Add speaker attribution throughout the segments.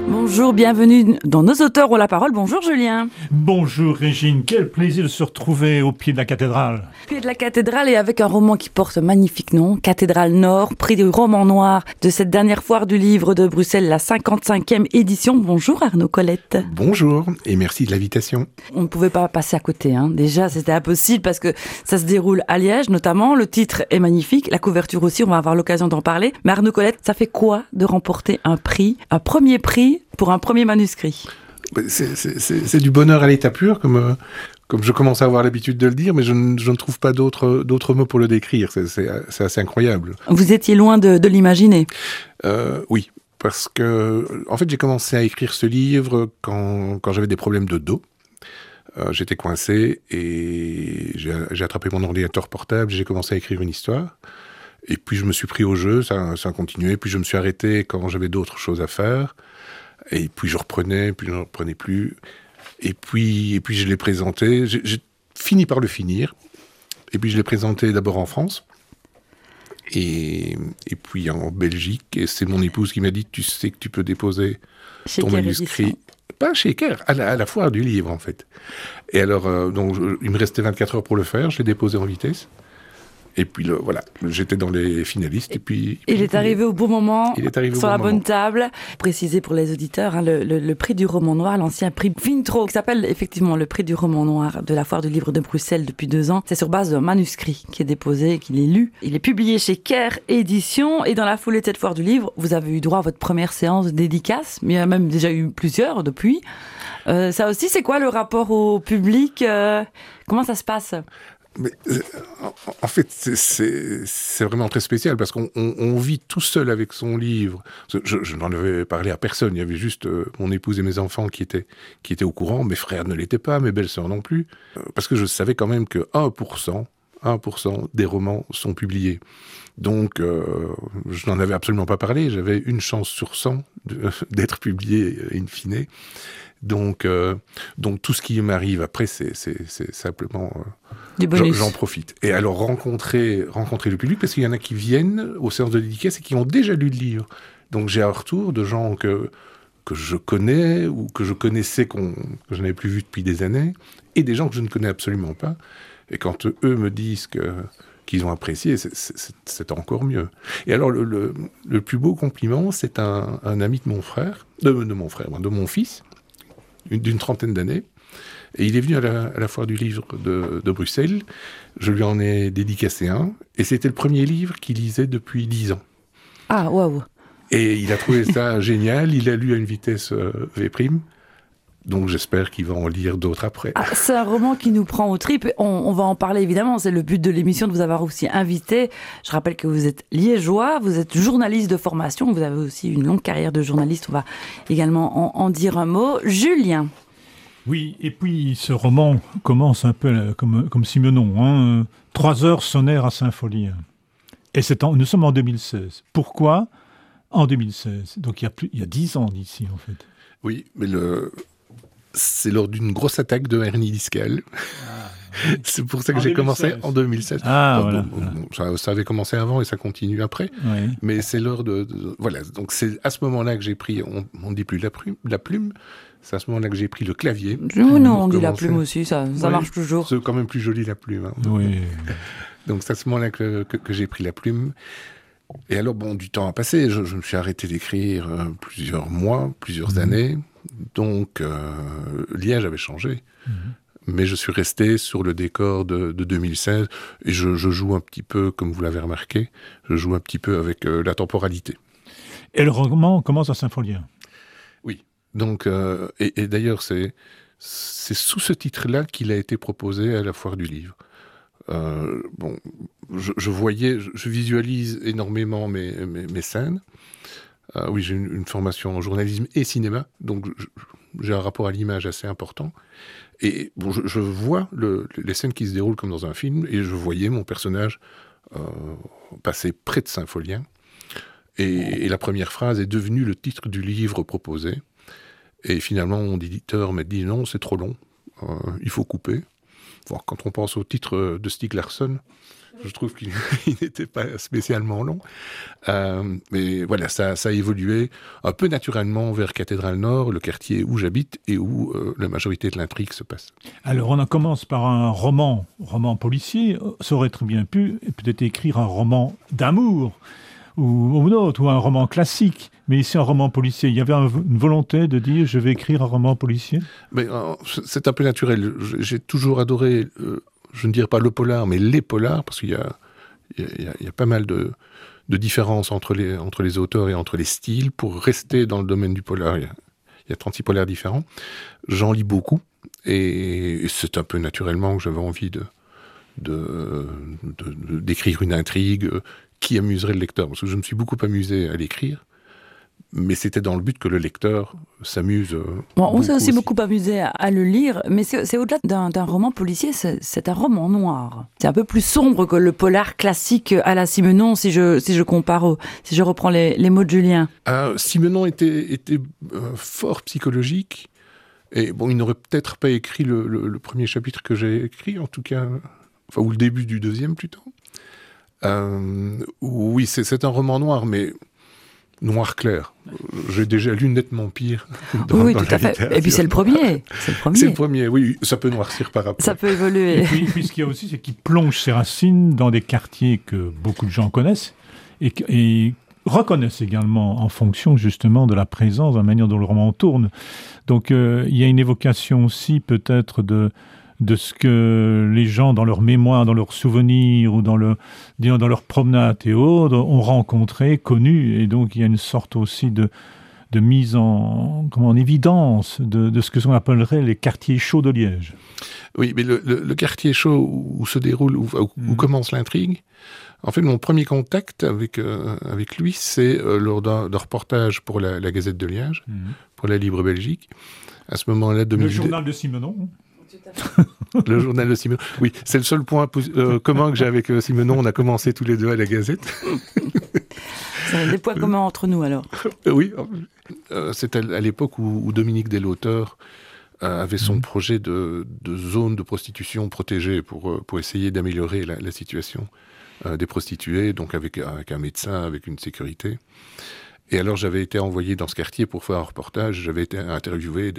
Speaker 1: Bonjour, bienvenue dans Nos auteurs ont la parole. Bonjour Julien.
Speaker 2: Bonjour Régine, quel plaisir de se retrouver au pied de la cathédrale.
Speaker 1: Pied de la cathédrale et avec un roman qui porte un magnifique nom, Cathédrale Nord, prix du roman noir de cette dernière foire du livre de Bruxelles, la 55e édition. Bonjour Arnaud Colette.
Speaker 3: Bonjour et merci de l'invitation.
Speaker 1: On ne pouvait pas passer à côté, déjà c'était impossible parce que ça se déroule à Liège notamment, le titre est magnifique, la couverture aussi, on va avoir l'occasion d'en parler. Mais Arnaud Colette, ça fait quoi de remporter un premier prix pour un premier manuscrit?
Speaker 3: C'est du bonheur à l'état pur, comme je commence à avoir l'habitude de le dire, mais je ne trouve pas d'autres mots pour le décrire. C'est assez incroyable.
Speaker 1: Vous étiez loin de l'imaginer.
Speaker 3: Oui, parce que en fait, j'ai commencé à écrire ce livre quand j'avais des problèmes de dos. J'étais coincé et j'ai attrapé mon ordinateur portable, j'ai commencé à écrire une histoire. Et puis je me suis pris au jeu, ça a continué. Puis je me suis arrêté quand j'avais d'autres choses à faire. Et puis je reprenais, puis je ne reprenais plus. Et puis je l'ai présenté. J'ai fini par le finir. Et puis je l'ai présenté d'abord en France. Et puis en Belgique. Et c'est mon épouse qui m'a dit, tu sais que tu peux déposer ton manuscrit. Pas chez Kerr, à la foire du livre en fait. Et alors, donc, il me restait 24 heures pour le faire. Je l'ai déposé en vitesse. Et puis voilà, j'étais dans les finalistes. Et puis
Speaker 1: il est arrivé au bon moment, sur la bonne table. Préciser pour les auditeurs, le prix du roman noir, l'ancien prix Vintro, qui s'appelle effectivement le prix du roman noir de la foire du livre de Bruxelles depuis 2 ans. C'est sur base d'un manuscrit qui est déposé, qu'il est lu. Il est publié chez Kerr Éditions. Et dans la foulée de cette foire du livre, vous avez eu droit à votre première séance de dédicace. Mais il y en a même déjà eu plusieurs depuis. Ça aussi, c'est quoi le rapport au public? Comment ça se passe?
Speaker 3: Mais, en fait, c'est vraiment très spécial parce qu'on vit tout seul avec son livre. Je n'en avais parlé à personne. Il y avait juste mon épouse et mes enfants qui étaient au courant. Mes frères ne l'étaient pas, mes belles-sœurs non plus. Parce que je savais quand même que 1% des romans sont publiés. Donc, je n'en avais absolument pas parlé. J'avais une chance sur 100 d'être publié in fine. Donc tout ce qui m'arrive après, c'est simplement
Speaker 1: du bonus.
Speaker 3: J'en profite. Et alors rencontrer le public, parce qu'il y en a qui viennent aux séances de dédicace et qui ont déjà lu le livre. Donc j'ai un retour de gens que je connais ou que je connaissais que je n'avais plus vu depuis des années, et des gens que je ne connais absolument pas. Et quand eux me disent qu'ils ont apprécié, c'est encore mieux. Et alors le plus beau compliment, c'est un ami de mon frère, de mon fils, d'une 30aine d'années, et il est venu à la foire du livre de Bruxelles. Je lui en ai dédicacé un, et c'était le premier livre qu'il lisait depuis 10 ans.
Speaker 1: Ah, waouh!
Speaker 3: Et il a trouvé ça génial, il a lu à une vitesse V', donc j'espère qu'il va en lire d'autres après.
Speaker 1: Ah, c'est un roman qui nous prend aux tripes, on va en parler évidemment, c'est le but de l'émission de vous avoir aussi invité. Je rappelle que vous êtes liégeois, vous êtes journaliste de formation, vous avez aussi une longue carrière de journaliste, on va également en dire un mot. Julien.
Speaker 2: Oui, et puis ce roman commence un peu comme Simenon, 3 heures sonnèrent à Saint-Folie. Et nous sommes en 2016. Pourquoi en 2016? Donc il y a 10 ans d'ici en fait.
Speaker 3: Oui, mais c'est lors d'une grosse attaque de hernie discale. Oui. C'est pour ça que j'ai commencé en 2016.
Speaker 2: Voilà.
Speaker 3: Ça avait commencé avant et ça continue après.
Speaker 2: Oui.
Speaker 3: Mais c'est lors voilà. Donc c'est à ce moment-là que j'ai pris, on ne dit plus la plume, c'est à ce moment-là que j'ai pris le clavier.
Speaker 1: Non, on dit la plume aussi, ça marche toujours.
Speaker 3: C'est quand même plus joli la plume. Hein.
Speaker 2: Oui.
Speaker 3: Donc c'est à ce moment-là que j'ai pris la plume. Et alors, du temps a passé. Je me suis arrêté d'écrire plusieurs mois, plusieurs années. Donc, Liège avait changé. Mais je suis resté sur le décor de 2016. Et je joue un petit peu, comme vous l'avez remarqué, je joue un petit peu avec la temporalité.
Speaker 2: Et le roman commence à Saint-Folien.
Speaker 3: Oui. Donc, et d'ailleurs, c'est sous ce titre-là qu'il a été proposé à la foire du livre. Je visualise énormément mes scènes. Oui, j'ai une formation en journalisme et cinéma, donc j'ai un rapport à l'image assez important. Et je vois les scènes qui se déroulent comme dans un film, et je voyais mon personnage passer près de Saint-Folien. Et la première phrase est devenue le titre du livre proposé. Et finalement, mon éditeur m'a dit non, c'est trop long, il faut couper. Bon, quand on pense au titre de Stieg Larsson, je trouve qu'il n'était pas spécialement long. Mais voilà, ça a évolué un peu naturellement vers Cathédrale Nord, le quartier où j'habite et où la majorité de l'intrigue se passe.
Speaker 2: Alors, on en commence par un roman policier. Ça aurait très bien pu peut-être écrire un roman d'amour ou autre, ou un roman classique. Mais ici, un roman policier, il y avait une volonté de dire « je vais écrire un roman policier ».
Speaker 3: Mais c'est un peu naturel. J'ai toujours adoré... je ne dirais pas le polar, mais les polars, parce qu'il y a pas mal de différences entre les auteurs et entre les styles. Pour rester dans le domaine du polar, il y a 36 polars différents. J'en lis beaucoup, et c'est un peu naturellement que j'avais envie d'écrire une intrigue qui amuserait le lecteur, parce que je me suis beaucoup amusé à l'écrire. Mais c'était dans le but que le lecteur s'amuse.
Speaker 1: On s'est aussi beaucoup amusé à le lire, mais c'est au-delà d'un roman policier, c'est un roman noir. C'est un peu plus sombre que le polar classique à la Simenon, si je compare, si je reprends les mots de Julien.
Speaker 3: Simenon était fort psychologique, et bon, il n'aurait peut-être pas écrit le premier chapitre que j'ai écrit, en tout cas, ou le début du deuxième plutôt. Oui, c'est un roman noir, mais noir clair. J'ai déjà lu nettement pire
Speaker 1: oui, tout à fait. Et puis c'est le premier.
Speaker 3: C'est le premier, oui. Ça peut noircir par rapport.
Speaker 1: Ça peut évoluer.
Speaker 2: Et puis ce qu'il y a aussi, c'est qu'il plonge ses racines dans des quartiers que beaucoup de gens connaissent et reconnaissent également en fonction justement de la présence, de la manière dont le roman tourne. Donc il y a une évocation aussi peut-être de ce que les gens, dans leur mémoire, dans leurs souvenirs ou dans leur promenade et autres, ont rencontré, connu. Et donc, il y a une sorte aussi de mise en évidence de ce que l'on appellerait les quartiers chauds de Liège.
Speaker 3: Oui, mais le quartier chaud où se déroule, où commence l'intrigue, en fait, mon premier contact avec lui, c'est lors d'un reportage pour la Gazette de Liège, pour la Libre Belgique. À ce moment-là,
Speaker 2: le journal de Simenon.
Speaker 3: Le journal de Simenon. Oui, c'est le seul point commun que j'ai avec Simenon. On a commencé tous les deux à la Gazette.
Speaker 1: C'est des points communs entre nous, alors.
Speaker 3: Oui, c'était à l'époque où Dominique Delauteur avait son projet de zone de prostitution protégée pour essayer d'améliorer la situation des prostituées, donc avec un médecin, avec une sécurité. Et alors, j'avais été envoyé dans ce quartier pour faire un reportage. J'avais été interviewé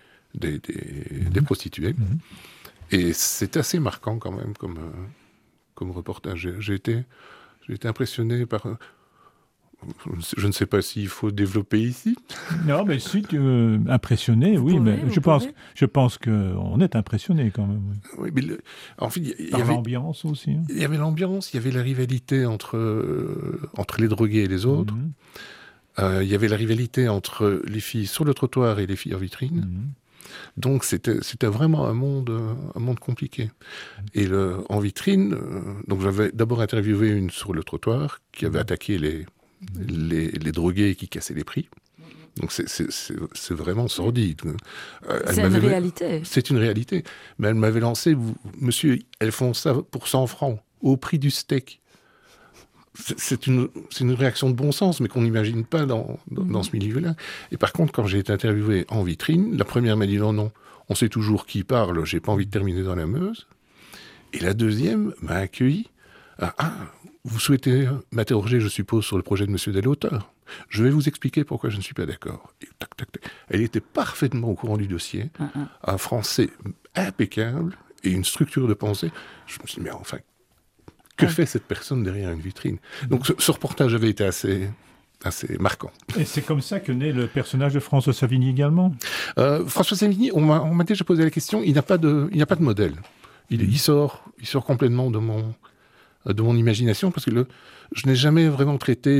Speaker 3: des prostituées. Et c'est assez marquant quand même comme reportage. J'ai été impressionné par... Je ne sais pas s'il faut développer ici.
Speaker 2: Non, mais si tu es impressionné, oui, mais je pense qu'on est impressionné quand même.
Speaker 3: Oui, mais en fait, il y avait
Speaker 2: l'ambiance aussi. Hein.
Speaker 3: Il y avait l'ambiance, il y avait la rivalité entre les drogués et les autres. Il y avait la rivalité entre les filles sur le trottoir et les filles en vitrine. Donc c'était vraiment un monde compliqué. Et en vitrine, donc j'avais d'abord interviewé une sur le trottoir qui avait attaqué les drogués qui cassaient les prix. Donc c'est vraiment sordide.
Speaker 1: C'est une réalité.
Speaker 3: C'est une réalité. Mais elle m'avait lancé, monsieur, elles font ça pour 100 francs, au prix du steak. C'est une réaction de bon sens, mais qu'on n'imagine pas dans ce milieu-là. Et par contre, quand j'ai été interviewé en vitrine, la première m'a dit non, on sait toujours qui parle, j'ai pas envie de terminer dans la Meuse. Et la deuxième m'a accueilli. Vous souhaitez m'interroger, je suppose, sur le projet de M. Delauteur. Je vais vous expliquer pourquoi je ne suis pas d'accord. Et tac. Elle était parfaitement au courant du dossier, un français impeccable et une structure de pensée. Je me suis dit, mais enfin, que fait cette personne derrière une vitrine? Donc ce reportage avait été assez marquant. Et
Speaker 2: c'est comme ça que naît le personnage de François Savigny également.
Speaker 3: François Savigny, on m'a déjà posé la question, il n'a pas de modèle. Il sort complètement de mon imagination, parce que je n'ai jamais vraiment traité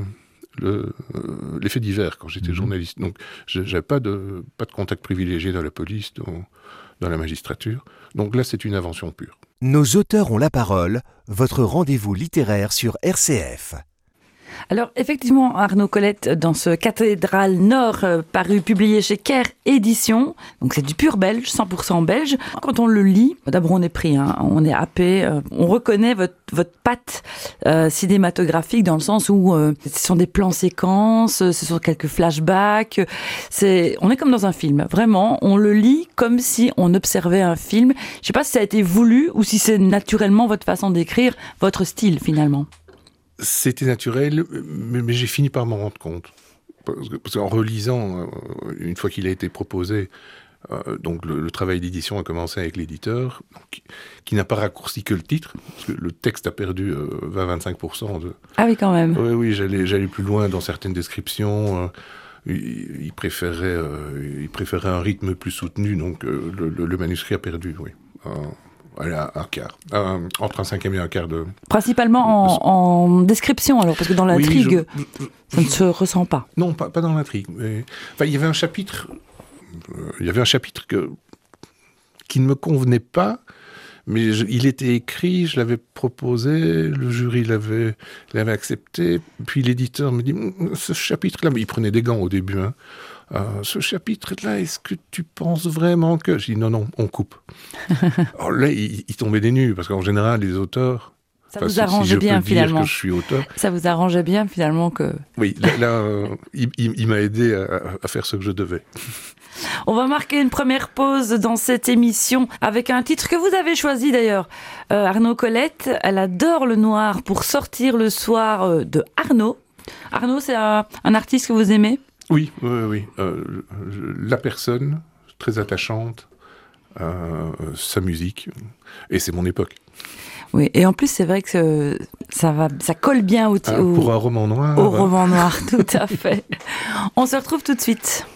Speaker 3: l'effet divers quand j'étais journaliste. Donc je n'avais pas de contact privilégié dans la police, dans la magistrature. Donc là, c'est une invention pure.
Speaker 4: Nos auteurs ont la parole, votre rendez-vous littéraire sur RCF.
Speaker 1: Alors effectivement, Arnaud Colette, dans ce Cathédrale Nord, publié chez Caire Éditions, donc c'est du pur belge, 100% belge. Quand on le lit, d'abord on est pris, on est happé, on reconnaît votre patte cinématographique dans le sens où ce sont des plans séquences, ce sont quelques flashbacks, on est comme dans un film, vraiment, on le lit comme si on observait un film. Je ne sais pas si ça a été voulu ou si c'est naturellement votre façon d'écrire, votre style finalement.
Speaker 3: C'était naturel, mais j'ai fini par m'en rendre compte. Parce qu'en relisant, une fois qu'il a été proposé, donc le travail d'édition a commencé avec l'éditeur, qui n'a pas raccourci que le titre, parce que le texte a perdu 20-25%.
Speaker 1: Ah oui, quand même.
Speaker 3: Oui, j'allais plus loin dans certaines descriptions. Il préférait un rythme plus soutenu, donc le manuscrit a perdu, oui. Un quart. Entre un cinquième et un quart de...
Speaker 1: Principalement en description, alors, parce que dans l'intrigue, ça ne se ressent pas.
Speaker 3: Non, pas dans l'intrigue. Mais... Enfin, il y avait un chapitre qui ne me convenait pas, mais il était écrit, je l'avais proposé, le jury l'avait accepté, puis l'éditeur me dit « Ce chapitre-là », mais il prenait des gants au début, ce chapitre-là, est-ce que tu penses vraiment que... Je dis non, on coupe. Alors là, il tombait des nues, parce qu'en général, les auteurs...
Speaker 1: Ça vous arrangeait bien, finalement.
Speaker 3: Que je suis auteur.
Speaker 1: Ça vous arrangeait bien, finalement, que...
Speaker 3: Oui, là il m'a aidé à faire ce que je devais.
Speaker 1: On va marquer une première pause dans cette émission avec un titre que vous avez choisi d'ailleurs. Arnaud Colette, elle adore le noir pour sortir le soir de Arnaud. Arnaud, c'est un artiste que vous aimez ?
Speaker 3: Oui. La personne, très attachante, sa musique, et c'est mon époque.
Speaker 1: Oui, et en plus, c'est vrai que ça colle bien
Speaker 3: pour un roman noir.
Speaker 1: Au roman noir, tout à fait. On se retrouve tout de suite.